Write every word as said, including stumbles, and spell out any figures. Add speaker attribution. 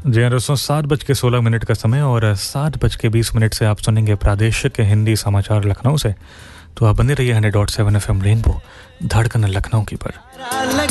Speaker 1: जी हाँ दोस्तों, सात बज के सोलह मिनट का समय और सात बज के बीस मिनट से आप सुनेंगे प्रादेशिक हिंदी समाचार लखनऊ से। तो आप बने रहिए hundred dot seven F M rainbow धड़कन लखनऊ की पर।